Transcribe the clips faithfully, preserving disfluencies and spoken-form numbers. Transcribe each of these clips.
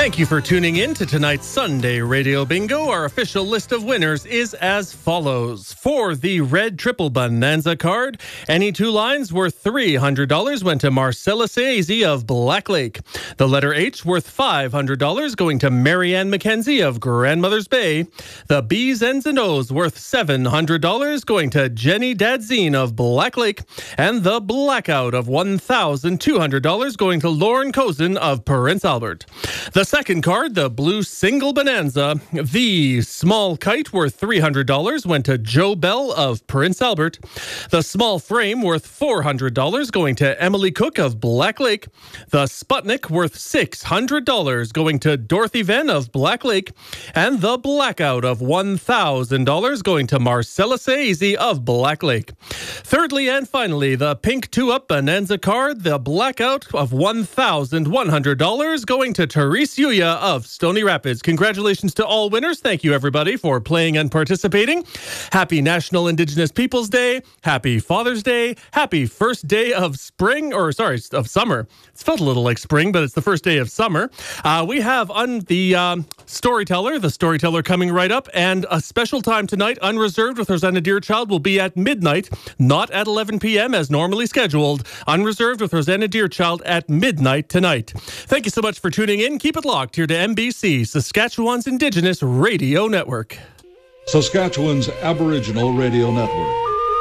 Thank you for tuning in to tonight's Sunday Radio Bingo. Our official list of winners is as follows. For the Red Triple Bonanza card, any two lines worth three hundred dollars went to Marcella Saezi of Black Lake. The letter H worth five hundred dollars going to Marianne McKenzie of Grandmother's Bay. The B's, N's, and O's worth seven hundred dollars going to Jenny Dadzine of Black Lake. And the Blackout of one thousand two hundred dollars going to Lauren Cozen of Prince Albert. The second card, the Blue Single Bonanza, the Small Kite worth three hundred dollars went to Joe Bell of Prince Albert. The Small Frame worth four hundred dollars going to Emily Cook of Black Lake. The Sputnik worth six hundred dollars going to Dorothy Venn of Black Lake. And the Blackout of one thousand dollars going to Marcella Saezi of Black Lake. Thirdly and finally, the Pink two-Up Bonanza card, the Blackout of one thousand one hundred dollars going to Therese Yuya of Stony Rapids. Congratulations to all winners. Thank you, everybody, for playing and participating. Happy National Indigenous Peoples Day. Happy Father's Day. Happy first day of spring, or sorry, of summer. It's felt a little like spring, but it's the first day of summer. Uh, we have on the um, Storyteller, the Storyteller coming right up, and a special time tonight, Unreserved with Rosanna Deerchild, will be at midnight, not at eleven p.m. as normally scheduled. Unreserved with Rosanna Deerchild at midnight tonight. Thank you so much for tuning in. Keep it locked here to M B C, Saskatchewan's Indigenous Radio Network. Saskatchewan's Aboriginal Radio Network.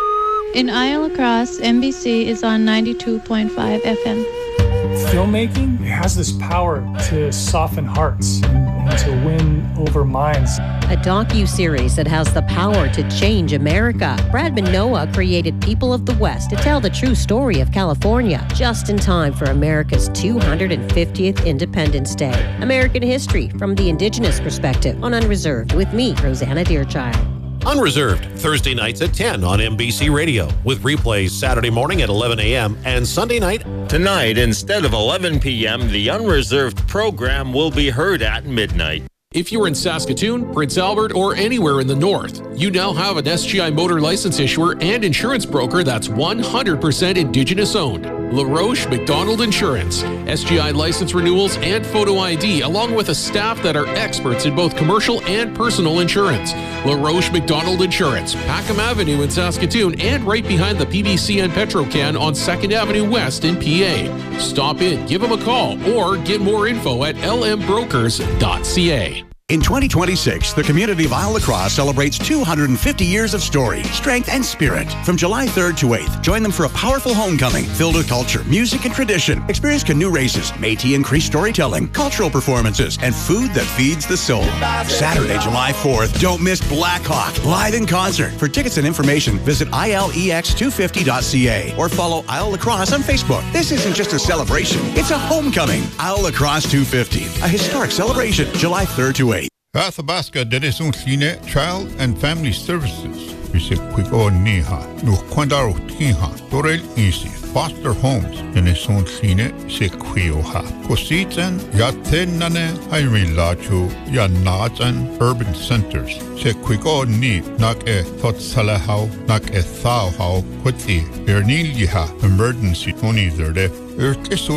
In Isle Across, M B C is on ninety-two point five F M. Filmmaking has this power to soften hearts and, and to win over minds. A docu-series that has the power to change America. Brad Manoa created People of the West to tell the true story of California, just in time for America's two hundred fiftieth Independence Day. American history from the Indigenous perspective on Unreserved with me, Rosanna Deerchild. Unreserved, Thursday nights at ten on M B C Radio, with replays Saturday morning at eleven a.m. and Sunday night. Tonight, instead of eleven p.m., the Unreserved program will be heard at midnight. If you're in Saskatoon, Prince Albert, or anywhere in the north, you now have an S G I motor license issuer and insurance broker that's one hundred percent Indigenous owned. LaRoche McDonald Insurance. S G I license renewals and photo I D, along with a staff that are experts in both commercial and personal insurance. LaRoche McDonald Insurance, Packham Avenue in Saskatoon, and right behind the P B C and Petrocan on second Avenue West in P A. Stop in, give them a call, or get more info at l m brokers dot c a. In twenty twenty-six, the community of Isle Lacrosse celebrates two hundred fifty years of story, strength, and spirit. From July third to eighth, join them for a powerful homecoming filled with culture, music, and tradition. Experience canoe races, Métis and Cree storytelling, cultural performances, and food that feeds the soul. Saturday, July fourth, don't miss Black Hawk, live in concert. For tickets and information, visit I L E X two fifty dot c a or follow Isle Lacrosse on Facebook. This isn't just a celebration, it's a homecoming. Isle Lacrosse two fifty, a historic celebration, July third to eighth. Athabasca Dirección Cine Child and Family Services. Visipquigo Niha, Nuquandaro Tinha, Dorel Isi, Foster Homes, Dirección Cine, Sequioha. Cositan, Yatenane, Jaime Lachu, Yanatan, Urban Centers. Sequigo Ni, Nak e Thotsalahau, Nak e Thauhau, Quati, Erniliha, Emergency Tony Zerde, Erkisu